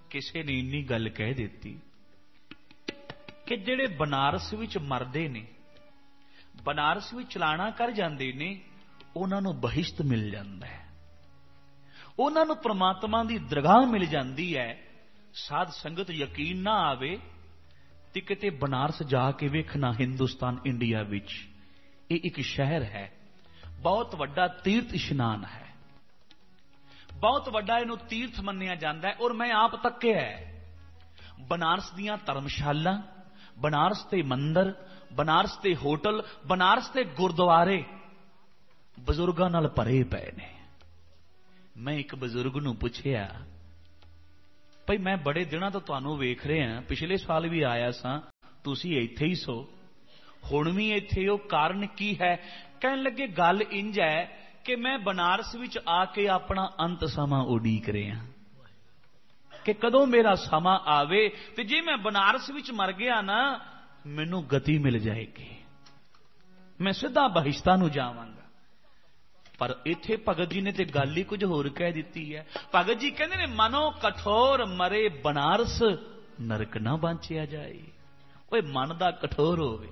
किसी ने इन्नी गल कह दी कि जिहड़े बनारस विच मरदे ने, बनारस विच चलाना कर जांदे ने, उन्हां नूं बहिश्त मिल जांदा है, उन्हां नूं परमात्मा दी दरगाह मिल जांदी है। साध संगत यकीन ना आवे ते किते बनारस जाके वेखना, हिंदुस्तान इंडिया विच ये एक शहर है, बहुत वड्डा तीर्थ इशनान है, बहुत वड्डा इहनूं तीर्थ मन्निया जाता है। और मैं आप तक्या है बनारस दीयां धर्मशाला, बनारस के मंदिर, बनारस के होटल, बनारस के गुरुद्वारे बजुर्गों नाल भरे पे ने। मैं एक बजुर्ग नूं पुछया, भाई मैं बड़े दिनों तो तुहानूं वेख रहा, पिछले साल भी आया सां, तुसीं इत्थे ही सो, हुण भी इत्थे हो, कारण की है? कहण लगे गल इंज है कि मैं बनारस विच आके अपना अंत समा उडीक रहा कि कदों मेरा समा आवे ते जे मैं बनारस विच मर गया ना, मैनू गति मिल जाएगी, मैं सीधा बहिश्तां नूं जावांगा। पर इत्थे भगत जी ने ते गल ही कुछ होर कह दी है। भगत जी कहते ने, मनो कठोर मरे बनारस, नरक ना बांचिया जाए। ओए मन दा कठोर होवे,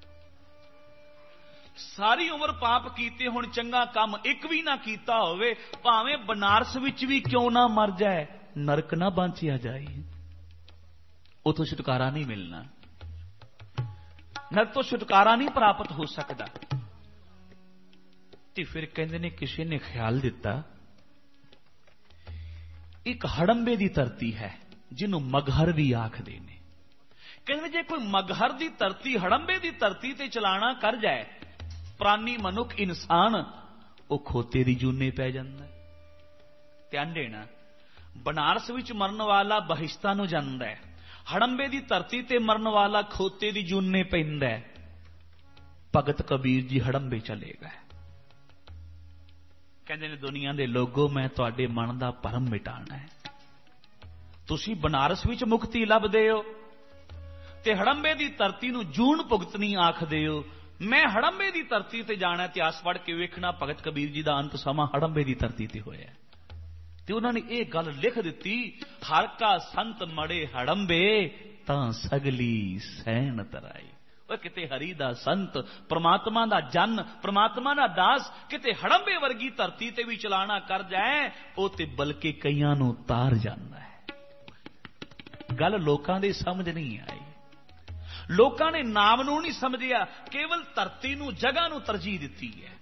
सारी उम्र पाप कीते, हुण चंगा काम एक भी ना कीता होवे, भावें बनारस विच भी क्यों ना मर जाए, नरक ना बांचिया जाए, उतों छुटकारा नहीं मिलना, नरक तो छुटकारा नहीं प्राप्त हो सकता। ते फिर कहंदे ने किसी ने ख्याल दिता, एक हड़ंबे की धरती है जिन्हों मगहर भी आखदे ने। कहंदे जे कोई मगहर की धरती, हड़ंबे की धरती ते चलाना कर जाए, प्राणी मनुख इंसान वो खोते दी जूने पै जांदा। ध्यान देना, बनारस विच मरन वाला बहिश्तां नूं जांदा है, हड़ंबे की धरती ते मरन वाला खोते दी जूने पैंदा है। भगत कबीर जी हड़ंबे चले गए, कहंदे ने दुनिया दे लोगों, मैं तुहाडे मन दा भरम मिटाना है। तुसीं बनारस विच मुक्ति लभदे हो ते हड़ंबे की धरती नूं जून भुगतनी आखदे हो। मैं हड़ंबे की धरती ते जाना, इतिहास पढ़ के वेखना भगत कबीर जी का अंत समा हड़ंबे की धरती ते होया। ते उन्होंने ये गल लिख दी, हर का संत मड़े हड़ंबे, तां सगली सैन तराई। किते हरि दा संत, परमात्मा दा जन, परमात्मा दा दास किते हड़ंबे वर्गी धरती ते भी चलाना कर जाए, वो ते बल्कि कईयां नूं तार जांदा है। गल लोकां दे समझ नहीं आई, लोकां ने नाम नूं नहीं समझिया, केवल धरती नूं, जगह नूं तरजीह दित्ती है।